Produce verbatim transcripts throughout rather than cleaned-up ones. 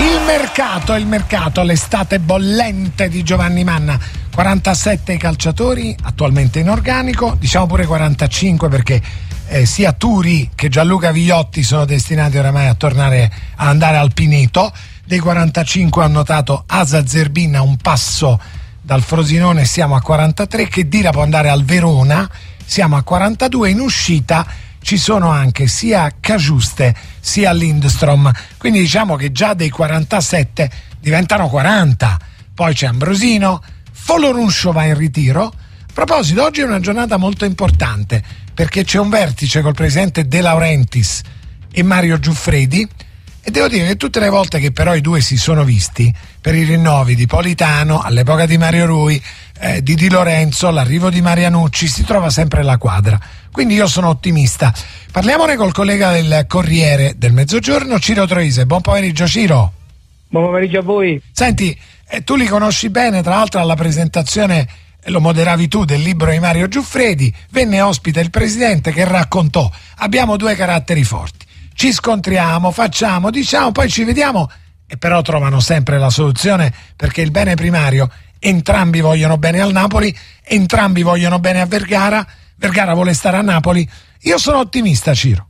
Il mercato, il mercato, l'estate bollente di Giovanni Manna. quarantasette i calciatori attualmente in organico, diciamo pure quarantacinque perché eh, sia Turi che Gianluca Vigliotti sono destinati oramai a tornare a andare al Pineto. Dei quarantacinque ho notato Asa Zerbin a un passo dal Frosinone, siamo a quarantatré, che Dira può andare al Verona, siamo a quarantadue, in uscita ci sono anche sia Cagiuste sia Lindstrom, quindi diciamo che già dei quarantasette diventano quaranta. Poi c'è Ambrosino, Foloruncio va in ritiro. A proposito, oggi è una giornata molto importante perché c'è un vertice col presidente De Laurentiis e Mario Giuffredi, e devo dire che tutte le volte che però i due si sono visti, per i rinnovi di Politano, all'epoca di Mario Rui, eh, di Di Lorenzo, l'arrivo di Marianucci, si trova sempre la quadra. Quindi io sono ottimista. Parliamone col collega del Corriere del Mezzogiorno, Ciro Troise. Buon pomeriggio, Ciro. Buon pomeriggio a voi. Senti, eh, tu li conosci bene, tra l'altro alla presentazione, eh, lo moderavi tu, del libro di Mario Giuffredi, venne ospite il presidente che raccontò: abbiamo due caratteri forti, ci scontriamo, facciamo, diciamo, poi ci vediamo, e però trovano sempre la soluzione, perché il bene primario, entrambi vogliono bene al Napoli, entrambi vogliono bene a Vergara, Vergara vuole stare a Napoli. Io sono ottimista, Ciro.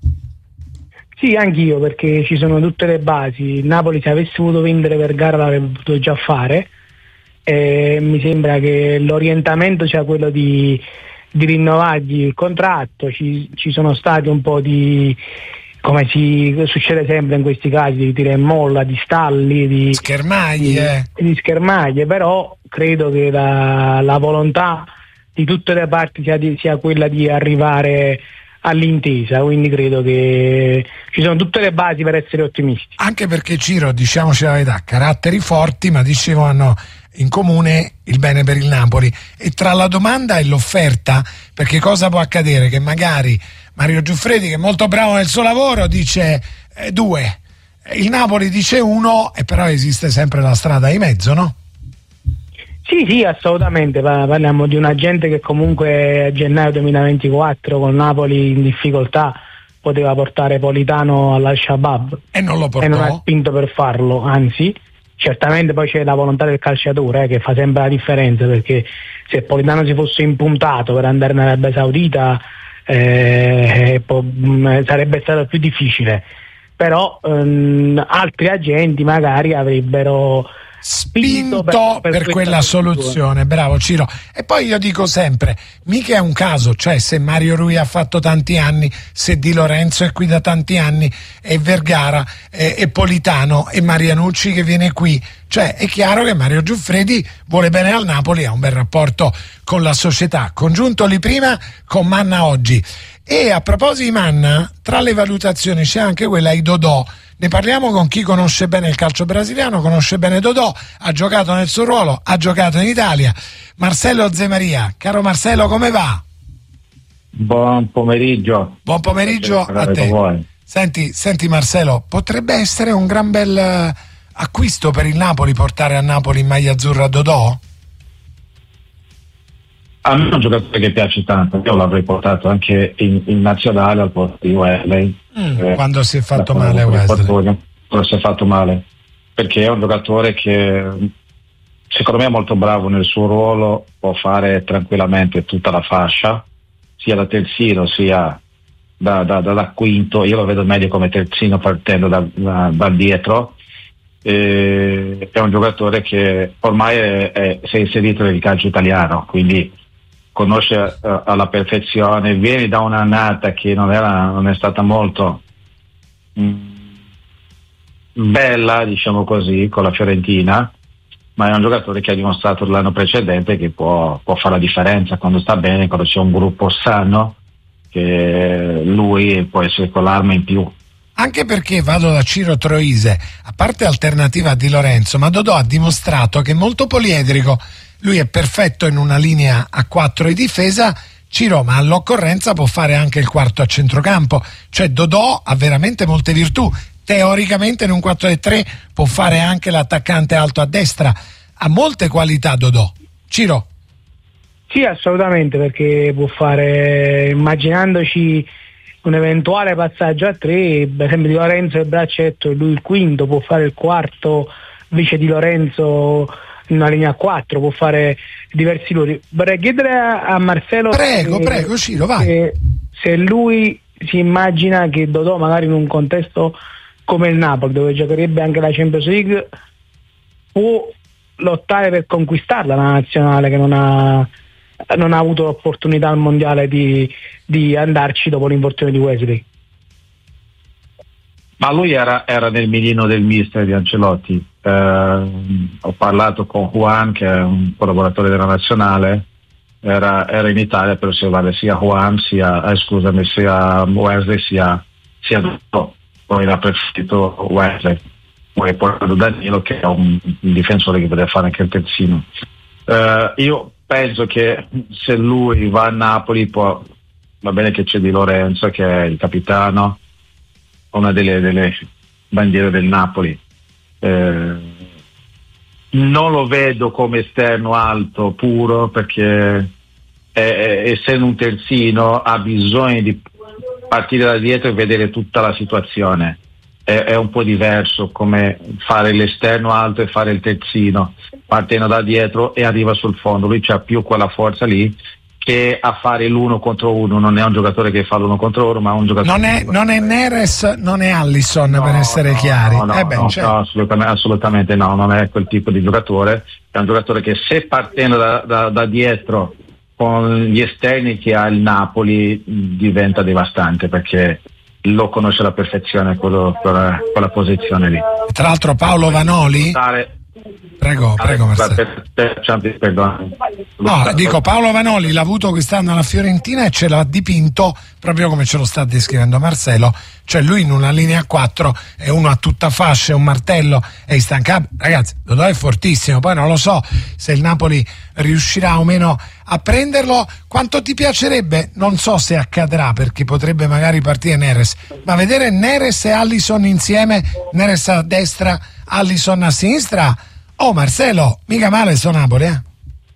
Sì, anch'io, perché ci sono tutte le basi. Il Napoli, se avesse voluto vendere Vergara, l'avrebbe potuto già fare, e mi sembra che l'orientamento sia quello di, di rinnovargli il contratto. Ci, ci sono stati un po' di, come si succede sempre in questi casi, di tira e molla, di stalli, di schermaglie, di, di schermaglie, però credo che la, la volontà di tutte le parti sia, di, sia quella di arrivare all'intesa, quindi credo che ci sono tutte le basi per essere ottimisti. Anche perché, Ciro, diciamoci la verità, caratteri forti, ma dicevo hanno in comune il bene per il Napoli, e tra la domanda e l'offerta, perché cosa può accadere? Che magari Mario Giuffredi, che è molto bravo nel suo lavoro, dice eh, due, il Napoli dice uno, e però esiste sempre la strada di mezzo, no? Sì, sì, assolutamente. Parliamo di un agente che comunque a gennaio duemilaventiquattro, con Napoli in difficoltà, poteva portare Politano all'Al-Shabaab e non lo portò, e non ha spinto per farlo, anzi certamente poi c'è la volontà del calciatore, eh, che fa sempre la differenza, perché se Politano si fosse impuntato per andare in Arabia Saudita eh, po- mh, sarebbe stato più difficile, però ehm, altri agenti magari avrebbero spinto per, per, per quella soluzione. Bravo, Ciro. E poi io dico sempre, mica è un caso, cioè se Mario Rui ha fatto tanti anni, se Di Lorenzo è qui da tanti anni, e Vergara e, e Politano e Marianucci che viene qui, cioè è chiaro che Mario Giuffredi vuole bene al Napoli, ha un bel rapporto con la società, congiunto lì prima con Manna oggi. E a proposito di Manna, tra le valutazioni c'è anche quella di Dodò. Ne parliamo con chi conosce bene il calcio brasiliano, conosce bene Dodò, ha giocato nel suo ruolo, ha giocato in Italia. Marcello Zemaria. Caro Marcello, come va? Buon pomeriggio. Buon pomeriggio a te. Senti, senti Marcello, potrebbe essere un gran bel acquisto per il Napoli portare a Napoli in maglia azzurra Dodò? A me è un giocatore che piace tanto, io l'avrei portato anche in, in nazionale al posto di Wesley. Mm, eh, quando si è fatto male Wesley. Quando si è fatto male, perché è un giocatore che secondo me è molto bravo nel suo ruolo, può fare tranquillamente tutta la fascia, sia da terzino sia da, da, da, da quinto. Io lo vedo meglio come terzino partendo da, da, da dietro. E è un giocatore che ormai è, è, si è inserito nel calcio italiano, quindi conosce uh, alla perfezione, viene da un'annata che non, era, non è stata molto mh, bella, diciamo così, con la Fiorentina, ma è un giocatore che ha dimostrato l'anno precedente che può, può fare la differenza quando sta bene, quando c'è un gruppo sano, che lui può essere con l'arma in più. Anche perché, vado da Ciro Troise, a parte alternativa a Di Lorenzo, ma Dodò ha dimostrato che è molto poliedrico. Lui è perfetto in una linea a quattro di difesa, Ciro, ma all'occorrenza può fare anche il quarto a centrocampo. Cioè Dodò ha veramente molte virtù. Teoricamente in un quattro e tre può fare anche l'attaccante alto a destra. Ha molte qualità Dodò. Ciro? Sì, assolutamente, perché può fare, immaginandoci un eventuale passaggio a tre, per esempio Di Lorenzo il braccetto e lui il quinto, può fare il quarto vice Di Lorenzo in una linea a quattro, può fare diversi ruoli. Vorrei chiedere a, a Marcelo prego, se, prego Ciro, vai. Se, se lui si immagina che Dodò magari in un contesto come il Napoli, dove giocherebbe anche la Champions League, può lottare per conquistarla la nazionale, che non ha non ha avuto l'opportunità al mondiale di, di andarci dopo l'infortunio di Wesley. Ma lui era, era nel mirino del mister di Ancelotti. Eh, ho parlato con Juan, che è un collaboratore della nazionale, era, era in Italia per osservare sia Juan sia eh, scusami sia Wesley sia sia Dodò. Poi era preferito Wesley, poi portato Danilo, che è un, un difensore che poteva fare anche il terzino. Eh, io penso che se lui va a Napoli, può, va bene che c'è Di Lorenzo che è il capitano, una delle, delle bandiere del Napoli. Eh, non lo vedo come esterno alto puro, perché è, è, essendo un terzino ha bisogno di partire da dietro e vedere tutta la situazione. È, è un po' diverso come fare l'esterno alto e fare il terzino, partendo da dietro e arriva sul fondo. Lui c'ha più quella forza lì che a fare l'uno contro uno. Non è un giocatore che fa l'uno contro uno, ma un giocatore non è, non è Neres, non è Alisson, no, per essere no, chiari. no, no, eh beh, no, certo. no, assolutamente, assolutamente no, non è quel tipo di giocatore. È un giocatore che, se partendo da, da, da dietro con gli esterni che ha il Napoli, diventa devastante, perché lo conosce alla perfezione quello, quella, quella posizione lì. Tra l'altro Paolo Vanoli, prego, prego Marcelo. Per, per, per, no, dico, Paolo Vanoli l'ha avuto quest'anno alla Fiorentina e ce l'ha dipinto proprio come ce lo sta descrivendo Marcelo, cioè lui in una linea quattro è uno a tutta fascia, è un martello, è instancabile. Ragazzi, Dodò è fortissimo, poi non lo so se il Napoli riuscirà o meno a prenderlo. Quanto ti piacerebbe? Non so se accadrà, perché potrebbe magari partire Neres, ma vedere Neres e Alisson insieme, Neres a destra, Alisson a sinistra, oh Marcelo, mica male sto Napoli, eh?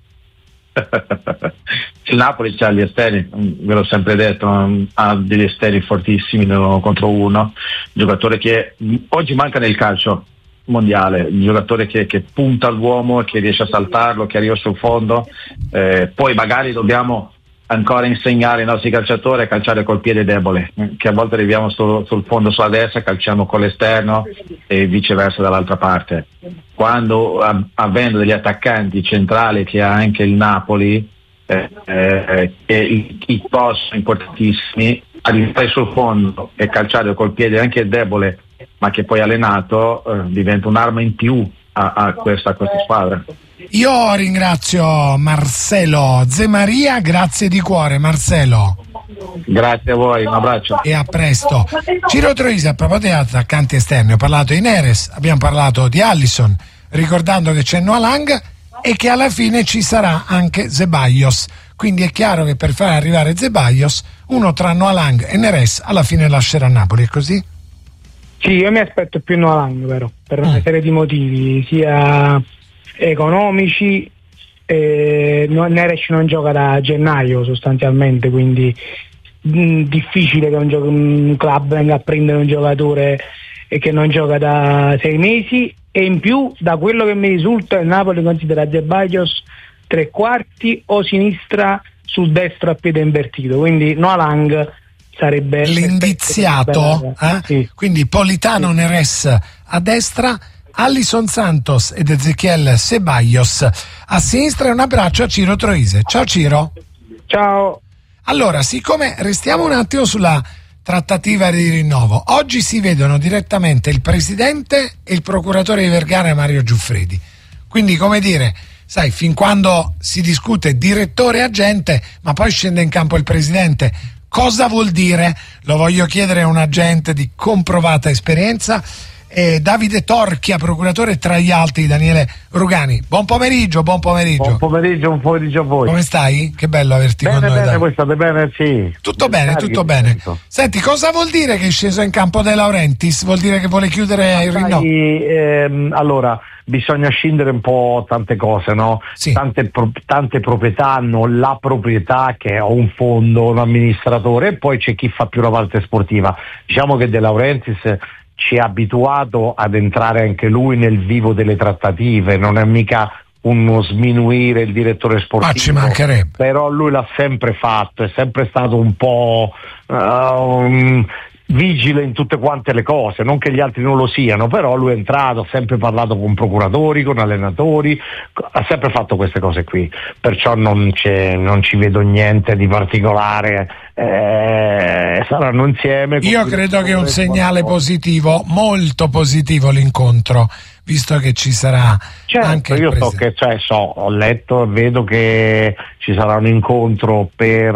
Il Napoli c'ha gli esterni, ve l'ho sempre detto, ha degli esterni fortissimi uno contro uno, giocatore che oggi manca nel calcio mondiale, un giocatore che, che punta all'uomo, che riesce a saltarlo, che arriva sul fondo. Eh, poi magari dobbiamo ancora insegnare ai nostri calciatori a calciare col piede debole, che a volte arriviamo sul, sul fondo sulla destra, calciamo con l'esterno e viceversa dall'altra parte. Quando a, avendo degli attaccanti centrali che ha anche il Napoli, eh, eh, e i, i post importantissimi, arrivare sul fondo e calciare col piede anche debole, ma che poi allenato, eh, diventa un'arma in più a, a, questa, a questa squadra. Io ringrazio Marcelo Zemaria, grazie di cuore Marcelo. Grazie a voi, un abbraccio. E a presto. Ciro Troisi, a proposito di attaccanti esterni, ho parlato di Neres, abbiamo parlato di Alisson, ricordando che c'è Noah Lang e che alla fine ci sarà anche Ceballos. Quindi è chiaro che per far arrivare Ceballos, uno tra Noah Lang e Neres alla fine lascerà Napoli, è così? Sì, io mi aspetto più Noah Lang, però, per una mm. serie di motivi, sia economici. Eh, Neres non gioca da gennaio sostanzialmente, quindi mh, difficile che un, gioco, un club venga a prendere un giocatore e che non gioca da sei mesi, e in più, da quello che mi risulta, il Napoli considera Ceballos tre quarti o sinistra sul destro a piede invertito, quindi Noah Lang sarebbe l'indiziato, eh? Sì. Quindi Politano, Neres a destra, Alisson Santos ed Ezequiel Ceballos a sinistra, e un abbraccio a Ciro Troisi. Ciao Ciro. Ciao. Allora, siccome restiamo un attimo sulla trattativa di rinnovo, oggi si vedono direttamente il presidente e il procuratore di Vergara Mario Giuffredi, quindi, come dire, sai, fin quando si discute direttore agente, ma poi scende in campo il presidente, cosa vuol dire? Lo voglio chiedere a un agente di comprovata esperienza. e Davide Torchia, procuratore, tra gli altri Daniele Rugani. Buon pomeriggio, buon pomeriggio. Buon pomeriggio, buon pomeriggio a voi. Come stai? Che bello averti bene, con noi. Bene, voi state bene? Sì. Tutto bene, tutto bene. Senti, cosa vuol dire che è sceso in campo De Laurentiis? Vuol dire che vuole chiudere Ma il rinnovo? Ehm, allora, bisogna scindere un po' tante cose, no? Sì. Tante, pro- tante proprietà hanno la proprietà che ha un fondo, un amministratore, e poi c'è chi fa più la parte sportiva. Diciamo che De Laurentiis ci ha abituato ad entrare anche lui nel vivo delle trattative, non è mica uno sminuire il direttore sportivo, ma ci mancherebbe. Però lui l'ha sempre fatto, è sempre stato un po' uh, um, vigile in tutte quante le cose, non che gli altri non lo siano, però lui è entrato, ha sempre parlato con procuratori, con allenatori, ha sempre fatto queste cose qui, perciò non, c'è, non ci vedo niente di particolare, eh, saranno insieme. Io credo che è un segnale positivo, molto positivo l'incontro, visto che ci sarà certo, anche il io so che, cioè, so, ho letto e vedo che ci sarà un incontro per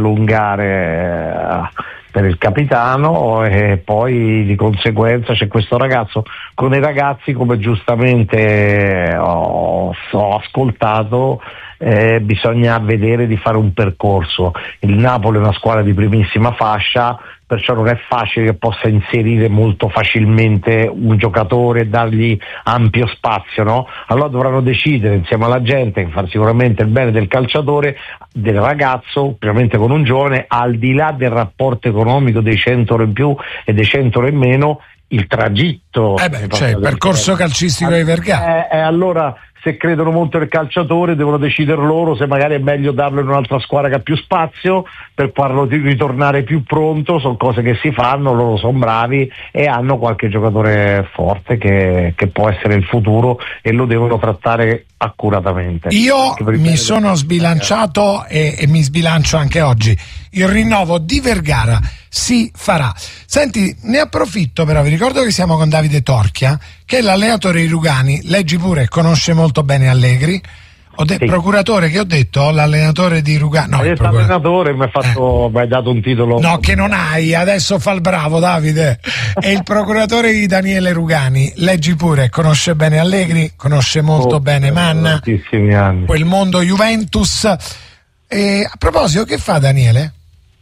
allungare eh, per il capitano, e poi di conseguenza c'è questo ragazzo. Con i ragazzi, come giustamente ho, ho ascoltato, eh, bisogna vedere di fare un percorso. Il Napoli è una squadra di primissima fascia, perciò non è facile che possa inserire molto facilmente un giocatore e dargli ampio spazio, no? Allora dovranno decidere insieme alla gente, far sicuramente il bene del calciatore, del ragazzo, ovviamente con un giovane, al di là del rapporto economico dei cento euro in più e dei cento euro in meno, il tragitto. Eh beh, cioè il percorso calcistico di Vergara. E eh, eh, allora, se credono molto nel calciatore, devono decidere loro se magari è meglio darlo in un'altra squadra che ha più spazio per farlo ritornare più pronto. Sono cose che si fanno, loro sono bravi e hanno qualche giocatore forte che, che può essere il futuro, e lo devono trattare accuratamente. Io mi sono sbilanciato e, e mi sbilancio anche oggi. Il rinnovo di Vergara si farà. Senti, ne approfitto però, vi ricordo che siamo con Davide Torchia, che è l'allenatore di Rugani, leggi pure, conosce molto bene Allegri. Ho detto sì. Procuratore, che ho detto? L'allenatore di Rugani. No, hai detto allenatore, mi hai fatto, eh. mi hai dato un titolo. No, che non hai, adesso fa il bravo Davide. È il procuratore di Daniele Rugani, leggi pure, conosce bene Allegri, conosce molto oh, bene Manna, tantissimi anni. Quel mondo Juventus. E a proposito, che fa Daniele?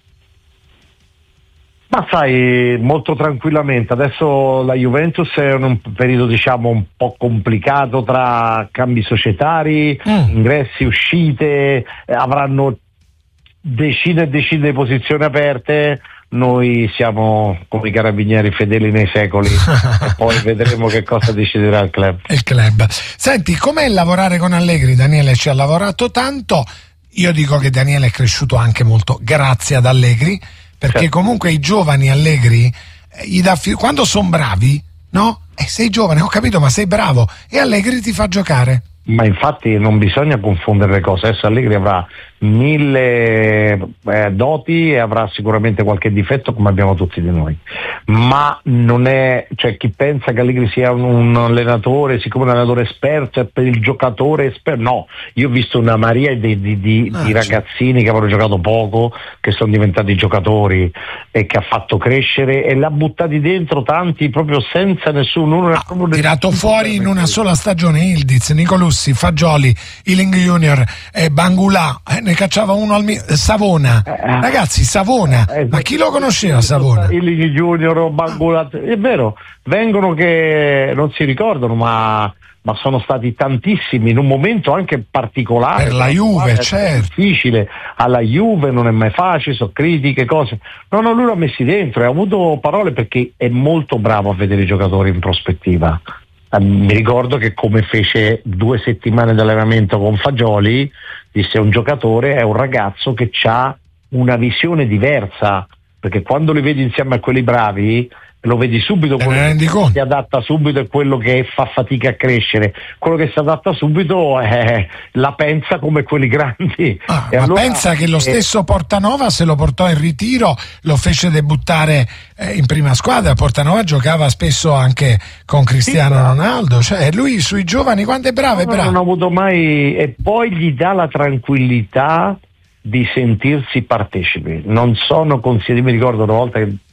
Ma sai, molto tranquillamente. Adesso la Juventus è in un periodo, diciamo, un po' complicato tra cambi societari, mm. ingressi, uscite, eh, avranno decine e decine di posizioni aperte. Noi siamo come i carabinieri fedeli nei secoli e poi vedremo che cosa deciderà il club. Il club. Senti, com'è lavorare con Allegri? Daniele ci ha lavorato tanto. Io dico che Daniele è cresciuto anche molto grazie ad Allegri, perché certo. Comunque i giovani Allegri eh, gli dà fi- quando sono bravi, no? Eh, sei giovane, ho capito, ma sei bravo, e Allegri ti fa giocare. Ma infatti non bisogna confondere le cose. Adesso Allegri avrà mille eh, doti e avrà sicuramente qualche difetto, come abbiamo tutti di noi, ma non è, cioè, chi pensa che Allegri sia un, un allenatore, siccome un allenatore esperto, è per il giocatore esperto. No, io ho visto una marea di, di, di, ah, di ragazzini che avevano giocato poco, che sono diventati giocatori e che ha fatto crescere, e l'ha buttati dentro tanti proprio senza nessuno. Uno ah, proprio tirato fuori in una sola stagione Ildiz, Nicolussi, Fagioli, Iling Junior, eh, Bangulà, eh, ne cacciava uno al mio, Savona, eh, ragazzi, Savona, eh, ma chi lo conosceva Savona? Iling Junior, Bangulà, è vero, vengono che non si ricordano, ma ma sono stati tantissimi in un momento anche particolare per la Juve, certo, difficile. Alla Juve non è mai facile, so critiche, cose. No, no, lui l'ha messi dentro e ha avuto parole, perché è molto bravo a vedere i giocatori in prospettiva. Mi ricordo che, come fece due settimane di allenamento con Fagioli, disse: un giocatore è un ragazzo che ha una visione diversa, perché quando li vedi insieme a quelli bravi lo vedi subito, quello che si adatta subito è quello che fa fatica a crescere, quello che si adatta subito è, la pensa come quelli grandi. Ah, ma allora, pensa che lo stesso Portanova se lo portò in ritiro, lo fece debuttare eh, in prima squadra. Portanova giocava spesso anche con Cristiano sì, Ronaldo, cioè lui sui giovani quando è bravo, no, è bravo. Non ho avuto mai, e poi gli dà la tranquillità di sentirsi partecipi. Non sono consiglieri, mi ricordo una volta che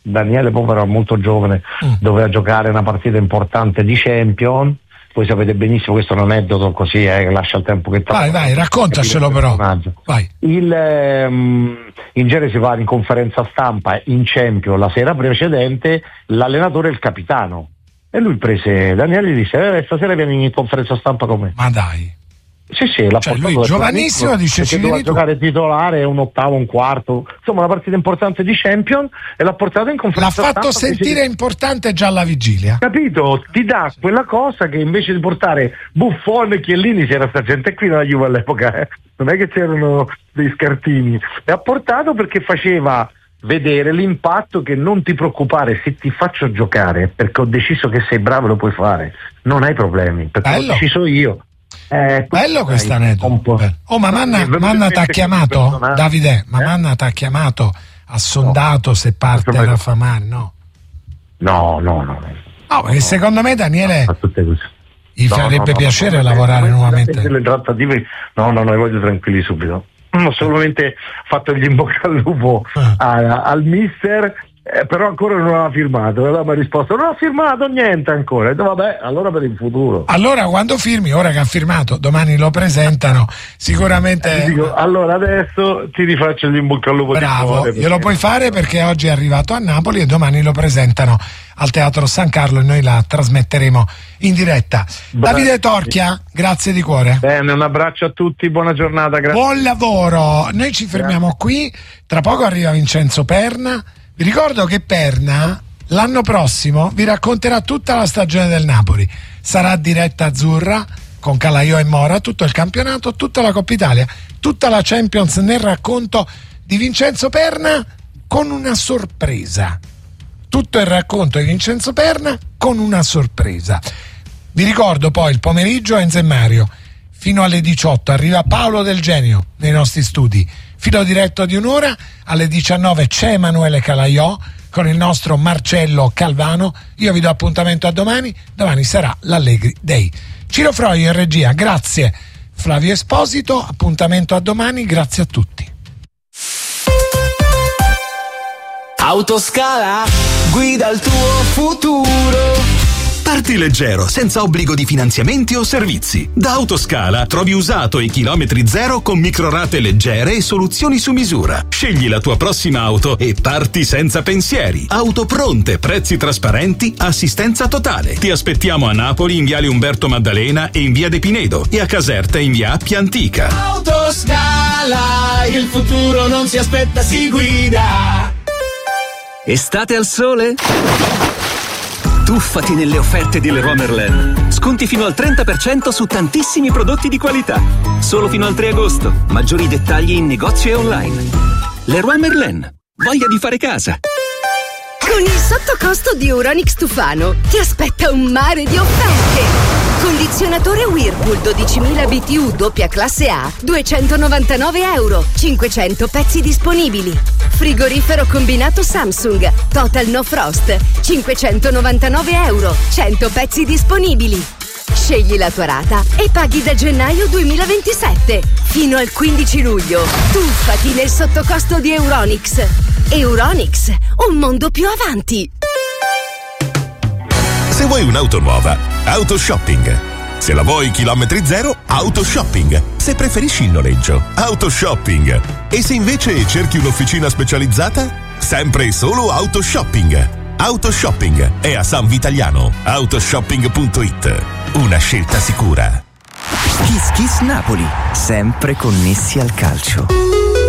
Daniele povero era molto giovane, mm. doveva giocare una partita importante di Champion. Voi sapete benissimo, questo è un aneddoto così, eh, lascia il tempo che vai vai raccontacelo però vai. Il, ehm, in genere si va in conferenza stampa in Champion la sera precedente, l'allenatore è il capitano e lui prese Daniele e gli disse eh, stasera vieni in conferenza stampa con me. Ma dai. Sì, sì, l'ha cioè lui giovanissimo dice ci doveva giocare titolare un ottavo, un quarto, insomma una partita importante di Champion e l'ha portato in conferenza l'ha fatto stampa sentire si... importante già alla vigilia, capito? Ti dà quella cosa che invece di portare Buffon e Chiellini, c'era sta gente qui nella Juve all'epoca, eh? Non è che c'erano dei scartini, e ha portato perché faceva vedere l'impatto che non ti preoccupare, se ti faccio giocare perché ho deciso che sei bravo lo puoi fare, non hai problemi perché Bello. L'ho deciso io. Eh, bello questo aneddoto. Oh, ma Manna, Manna ti ha chiamato? Davide, ma eh? Manna ti ha chiamato, ha sondato no. se parte Rafa Mari, no? No, no, no. No, perché no. secondo me Daniele gli no, farebbe no, no, piacere no, no, lavorare no, nuovamente. Le trattative, no, no, no, io voglio tranquilli subito. Ho solamente fatto gli in bocca al lupo ah. a, al mister. Eh, però ancora non aveva firmato, allora mi ha risposto non ha firmato niente ancora, e detto, vabbè, allora per il futuro. Allora quando firmi, ora che ha firmato, domani lo presentano, sicuramente eh, dico, allora adesso ti rifaccio gli in bocca al lupo. Bravo, perché... glielo puoi fare perché oggi è arrivato a Napoli e domani lo presentano al Teatro San Carlo e noi la trasmetteremo in diretta. Beh, Davide Torchia, grazie di cuore. Bene, un abbraccio a tutti, buona giornata, grazie. Buon lavoro, noi ci fermiamo grazie. Qui, tra poco arriva Vincenzo Perna. Vi ricordo che Perna l'anno prossimo vi racconterà tutta la stagione del Napoli. Sarà diretta azzurra con Calaiò e Mora, tutto il campionato, tutta la Coppa Italia, tutta la Champions nel racconto di Vincenzo Perna con una sorpresa. Tutto il racconto di Vincenzo Perna con una sorpresa. Vi ricordo poi il pomeriggio Enzo e Mario. Fino alle diciotto arriva Paolo Del Genio nei nostri studi. Filo diretto di un'ora, alle diciannove c'è Emanuele Calaiò con il nostro Marcello Calvano. Io vi do appuntamento a domani, domani sarà l'Allegri Day. Ciro Froio in regia, grazie. Flavio Esposito, appuntamento a domani, grazie a tutti. Autoscala, guida il tuo futuro. Parti leggero, senza obbligo di finanziamenti o servizi. Da Autoscala trovi usato e chilometri zero con microrate leggere e soluzioni su misura. Scegli la tua prossima auto e parti senza pensieri. Auto pronte, prezzi trasparenti, assistenza totale. Ti aspettiamo a Napoli in viale Umberto Maddalena e in via De Pinedo e a Caserta in via Appia Antica. Autoscala, il futuro non si aspetta, si guida. Estate al sole? Tuffati nelle offerte di Leroy Merlin. Sconti fino al trenta per cento su tantissimi prodotti di qualità. Solo fino al tre agosto. Maggiori dettagli in negozio e online. Leroy Merlin. Voglia di fare casa. Con il sottocosto di Euronics Tufano ti aspetta un mare di offerte. Condizionatore Whirlpool dodicimila B T U doppia classe A, duecentonovantanove euro, cinquecento pezzi disponibili. Frigorifero combinato Samsung, Total No Frost, cinquecentonovantanove euro, cento pezzi disponibili. Scegli la tua rata e paghi da gennaio duemilaventisette. Fino al quindici luglio. Tuffati nel sottocosto di Euronics. Euronics, un mondo più avanti. Se vuoi un'auto nuova, Autoshopping. Se la vuoi chilometri zero, Autoshopping. Se preferisci il noleggio, Autoshopping. E se invece cerchi un'officina specializzata, sempre e solo Autoshopping. Autoshopping è a San Vitaliano. Autoshopping punto it. Una scelta sicura. Kiss Kiss Napoli, sempre connessi al calcio.